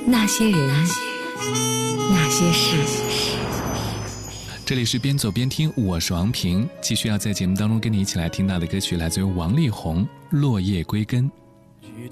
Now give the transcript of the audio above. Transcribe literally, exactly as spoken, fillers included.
那些人，那些事。 这里是边走边听，我是王平，继续要在节目当中跟你一起来听到的歌曲来自于王力宏《落叶归根》。